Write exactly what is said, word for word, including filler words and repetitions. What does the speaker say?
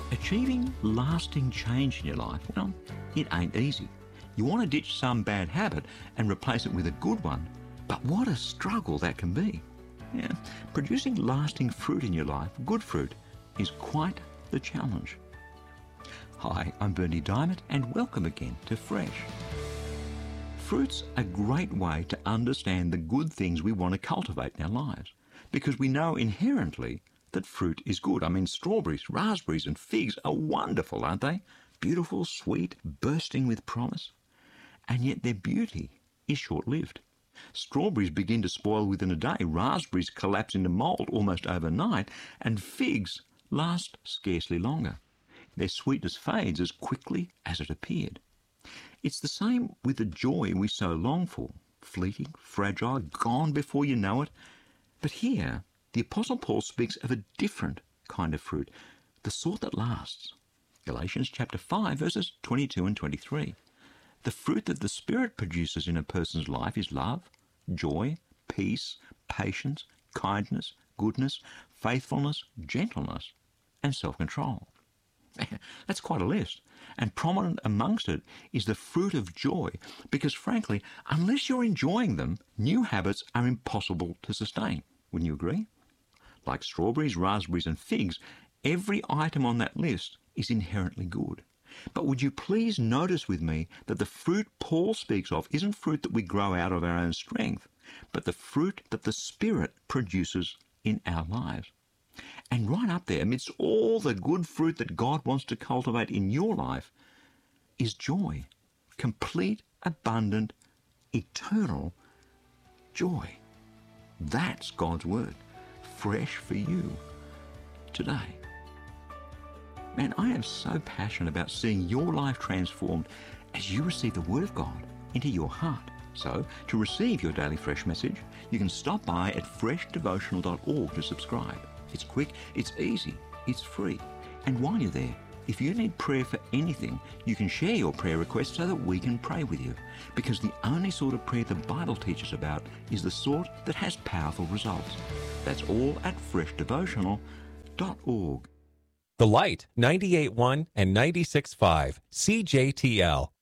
Achieving lasting change in your life, well, it ain't easy. You want to ditch some bad habit and replace it with a good one, but what a struggle that can be. Yeah, producing lasting fruit in your life, good fruit, is quite the challenge. Hi, I'm Bernie Diamond and welcome again to Fresh. Fruit's a great way to understand the good things we want to cultivate in our lives, because we know inherently that fruit is good. I mean, strawberries, raspberries and figs are wonderful, aren't they? Beautiful, sweet, bursting with promise. And yet their beauty is short-lived. Strawberries begin to spoil within a day, raspberries collapse into mould almost overnight, and figs last scarcely longer. Their sweetness fades as quickly as it appeared. It's the same with the joy we so long for, fleeting, fragile, gone before you know it. But here, the Apostle Paul speaks of a different kind of fruit, the sort that lasts. Galatians chapter five, verses twenty-two and twenty-three. The fruit that the Spirit produces in a person's life is love, joy, peace, patience, kindness, goodness, faithfulness, gentleness, and self-control. That's quite a list. And prominent amongst it is the fruit of joy, because frankly, unless you're enjoying them, new habits are impossible to sustain. Wouldn't you agree? Like strawberries, raspberries and figs, every item on that list is inherently good. But would you please notice with me that the fruit Paul speaks of isn't fruit that we grow out of our own strength, but the fruit that the Spirit produces in our lives. And right up there, amidst all the good fruit that God wants to cultivate in your life, is joy. Complete, abundant, eternal joy. That's God's word, fresh for you today. Man, I am so passionate about seeing your life transformed as you receive the Word of God into your heart. So, to receive your daily Fresh message, you can stop by at fresh devotional dot org to subscribe. It's quick, it's easy, it's free. And while you're there, if you need prayer for anything, you can share your prayer request so that we can pray with you. Because the only sort of prayer the Bible teaches about is the sort that has powerful results. That's all at fresh devotional dot org. The Light, ninety-eight point one and ninety-six point five, C J T L,